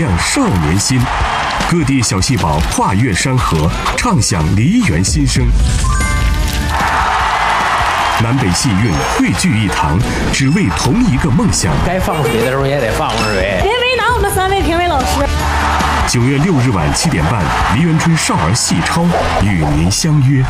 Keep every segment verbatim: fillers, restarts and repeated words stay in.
亮少年心。各地小细胞跨越山河，唱响梨园新声。南北戏韵汇聚一堂，只为同一个梦想。 该放水的时候也得放放水。 别为难我们三位评委老师。 九月六日晚七点半，梨园春少儿戏超与您相约。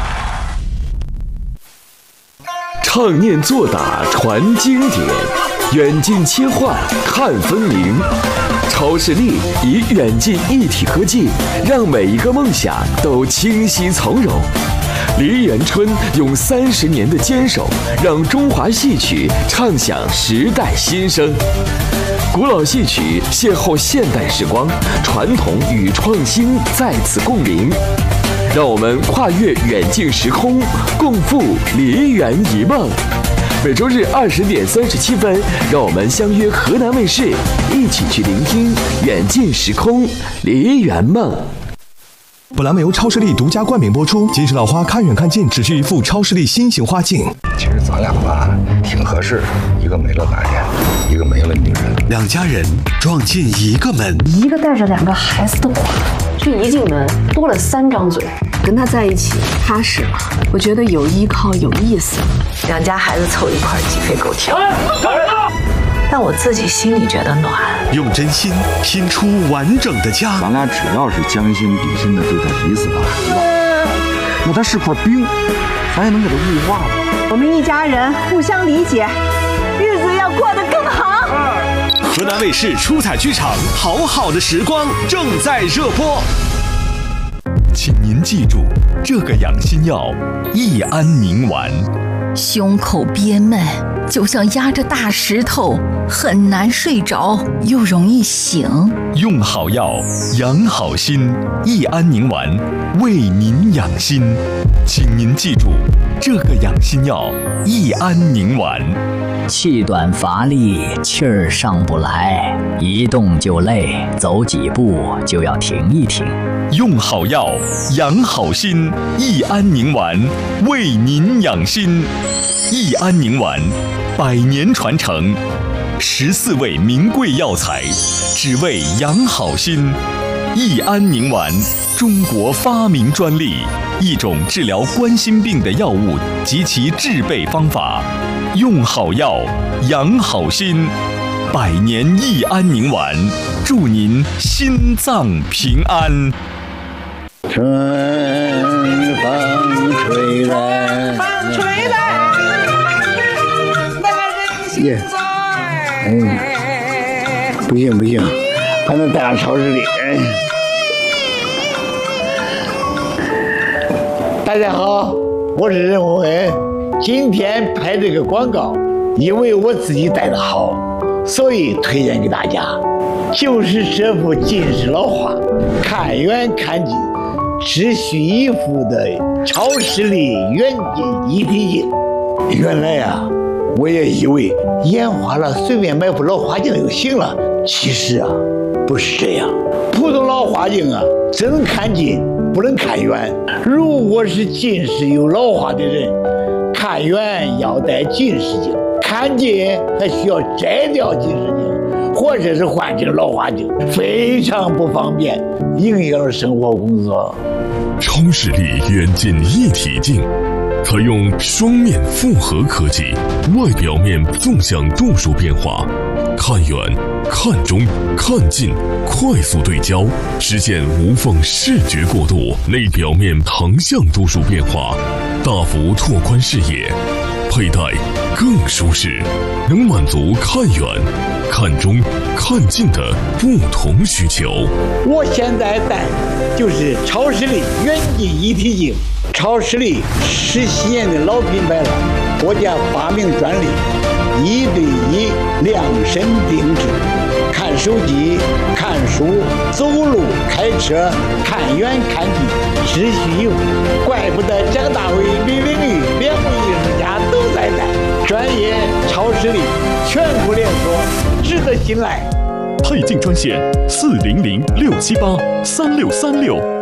唱念做打传经典，远近切换看分明。超视力以远近一体科技，让每一个梦想都清晰从容。梨园春用三十年的坚守，让中华戏曲唱响时代新声。古老戏曲邂逅现代时光，传统与创新在此共鸣。让我们跨越远近时空，共赴梨园一梦。每周日二十点三十七分，让我们相约河南卫视，一起去聆听远近时空梨园梦。 本栏目由超视力独家冠名播出。金石老花看远看近，只需一副超视力新型花镜。 其实咱俩吧，挺合适，一个没了男人，一个没了女人， 两家人撞进一个门， 一个带着两个孩子的寡，这一进门多了三张嘴。跟他在一起踏实了，我觉得有依靠有意思， 两家孩子凑一块鸡飞狗跳。但我自己心里觉得暖。 用真心拼出完整的家。 咱俩只要是将心比心的对待彼此的孩子，那他是块冰，咱也能给他雾化了。 我们一家人互相理解，日子要过得更好。 河南卫视出彩剧场《好好的时光》正在热播。请您记住，这个养心药益安宁丸。 胸口憋闷，就像压着大石头，很难睡着，又容易醒。 用好药，养好心，益安宁丸为您养心。请您记住，这个养心药益安宁丸。 气短乏力，气儿上不来，一动就累，走几步就要停一停。 用好药，养好心，益安宁丸为您养心。益安宁丸，百年传承，十四味名贵药材，只为养好心。益安宁丸，中国发明专利，一种治疗冠心病的药物及其制备方法。用好药，养好心，百年益安宁丸，祝您心脏平安。 春风吹来， 风吹来，那耶，哎，不行不行，还能带上超市里。大家好，我是任宏恩。今天拍这个广告，因为我自己带的好，所以推荐给大家。就是这幅近视老花，看远看近，只需一副的超视力远近一体镜。原来啊，我也以为眼花了随便买副老花镜就行了，其实啊，不是这样。普通老花镜啊，只能看近，不能看远。如果是近视有老花的人，看远要戴近视镜，看近还需要摘掉近视镜，或者是换成老花镜，非常不方便，影响了生活工作。 超视力远近一体镜，采用双面复合科技，外表面纵向度数变化，看远、看中、看近，快速对焦，实现无缝视觉过渡；内表面横向度数变化，大幅拓宽视野，佩戴更舒适，能满足看远、看中、看近的不同需求。 我现在戴的就是超视力远近一体镜，超视力十七年的老品牌了，国家发明专利，一对一量身定制，看手机、看书、走路、开车，看远看近，只需一副。怪不得张大伟、李玲玉两位艺术家都在戴，专业超视力，全国连锁，值得信赖。 配镜专线四零零六七八三六三六。